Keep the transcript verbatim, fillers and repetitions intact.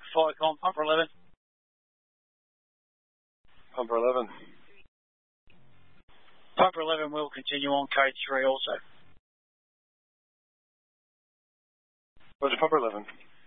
Flycom, Pumper eleven. Pumper eleven. Pumper eleven will continue on code three also. Roger, Pumper eleven.